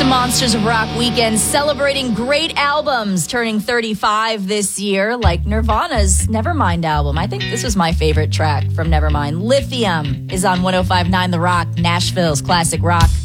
Monsters of Rock weekend celebrating great albums, turning 35 this year, like Nirvana's Nevermind album. I think this was my favorite track from Nevermind. Lithium is on 105.9 The Rock, Nashville's classic rock.